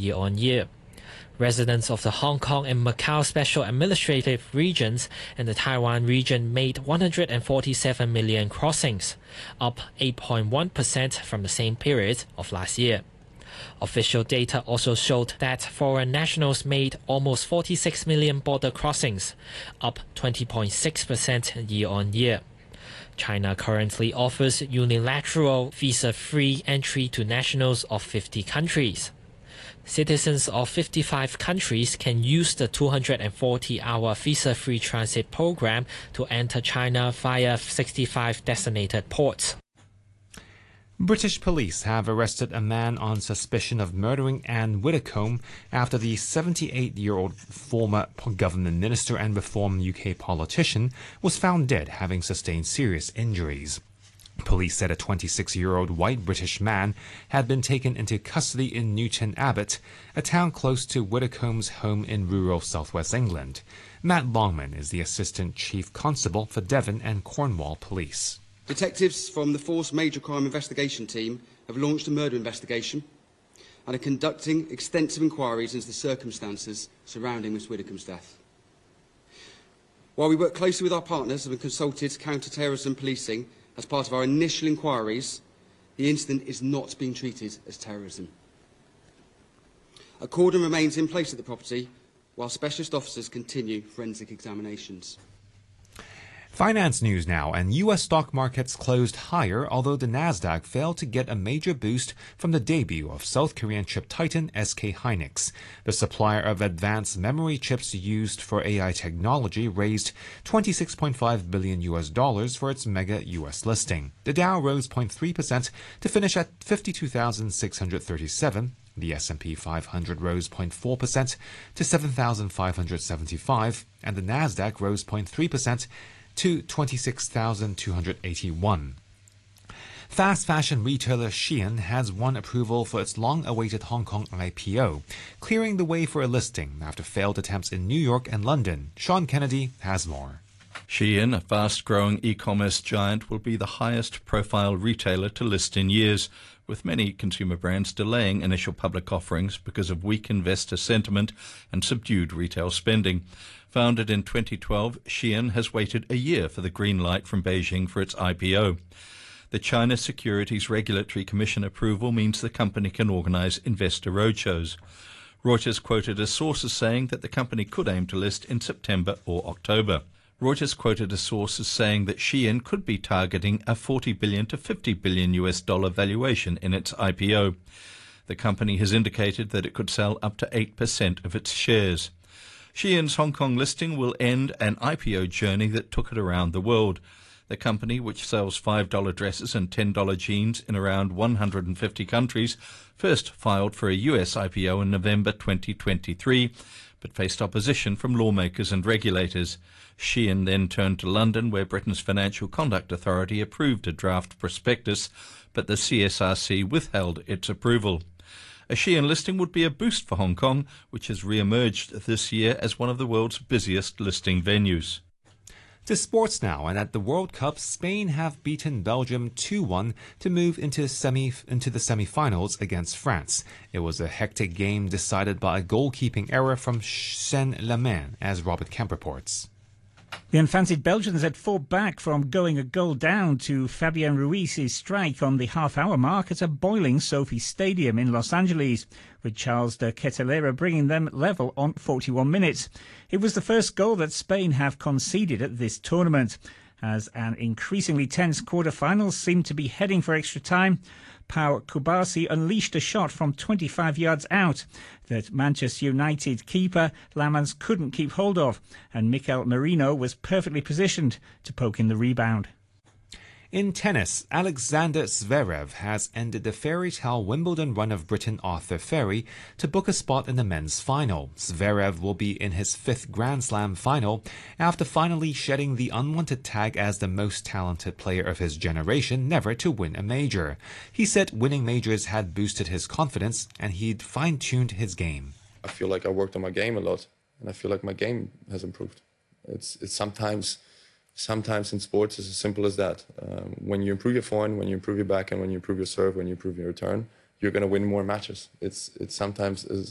year-on-year. Residents of the Hong Kong and Macau Special Administrative Regions and the Taiwan region made 147 million crossings, up 8.1% from the same period of last year. Official data also showed that foreign nationals made almost 46 million border crossings, up 20.6% year-on-year. China currently offers unilateral visa-free entry to nationals of 50 countries. Citizens of 55 countries can use the 240-hour visa-free transit program to enter China via 65 designated ports. British police have arrested a man on suspicion of murdering Anne Widdecombe after the 78-year-old former government minister and Reform UK politician was found dead, having sustained serious injuries. Police said a 26-year-old white British man had been taken into custody in Newton Abbot, a town close to Widdecombe's home in rural southwest England. Matt Longman is the Assistant Chief Constable for Devon and Cornwall Police. Detectives from the Force Major Crime Investigation Team have launched a murder investigation and are conducting extensive inquiries into the circumstances surrounding Miss Widdecombe's death. While we work closely with our partners and have consulted counter-terrorism policing as part of our initial inquiries, the incident is not being treated as terrorism. A cordon remains in place at the property while specialist officers continue forensic examinations. Finance news now, and U.S. stock markets closed higher, although the Nasdaq failed to get a major boost from the debut of South Korean chip titan SK Hynix. The supplier of advanced memory chips used for AI technology raised $26.5 billion for its mega U.S. listing. The Dow rose 0.3% to finish at 52,637. The S&P 500 rose 0.4% to 7,575, and the Nasdaq rose 0.3% to 26,281. Fast fashion retailer Shein has won approval for its long-awaited Hong Kong IPO, clearing the way for a listing after failed attempts in New York and London. Sean Kennedy has more. Shein, a fast-growing e-commerce giant, will be the highest-profile retailer to list in years, with many consumer brands delaying initial public offerings because of weak investor sentiment and subdued retail spending. Founded in 2012, Shein has waited a year for the green light from Beijing for its IPO. The China Securities Regulatory Commission approval means the company can organize investor roadshows. Reuters quoted a source as saying that the company could aim to list in September or October. Reuters quoted a source as saying that Shein could be targeting a $40 billion to $50 billion valuation in its IPO. The company has indicated that it could sell up to 8% of its shares. Shein's Hong Kong listing will end an IPO journey that took it around the world. The company, which sells $5 dresses and $10 jeans in around 150 countries, first filed for a US IPO in November 2023, but faced opposition from lawmakers and regulators. Shein then turned to London, where Britain's Financial Conduct Authority approved a draft prospectus, but the CSRC withheld its approval. A Shein listing would be a boost for Hong Kong, which has re-emerged this year as one of the world's busiest listing venues. To sports now, and at the World Cup, Spain have beaten Belgium 2-1 to move into the semi-finals against France. It was a hectic game decided by a goalkeeping error from Saint-Lamain, as Robert Kemp reports. The unfancied Belgians had fought back from going a goal down to Fabian Ruiz's strike on the half-hour mark at a boiling Sophie Stadium in Los Angeles, with Charles de Kettelera bringing them level on 41 minutes. It was the first goal that Spain have conceded at this tournament. As an increasingly tense quarter-final seemed to be heading for extra time, Pau Kubasi unleashed a shot from 25 yards out that Manchester United keeper Lamans couldn't keep hold of, and Mikel Merino was perfectly positioned to poke in the rebound. In tennis, Alexander Zverev has ended the fairy tale Wimbledon run of Briton Arthur Feri to book a spot in the men's final. Zverev will be in his 5th Grand Slam final after finally shedding the unwanted tag as the most talented player of his generation never to win a major. He said winning majors had boosted his confidence and he'd fine-tuned his game. I feel like I worked on my game a lot, and I feel like my game has improved. It's sometimes in sports it's as simple as that. When you improve your forehand, when you improve your backhand, when you improve your serve, when you improve your return, you're going to win more matches. It's sometimes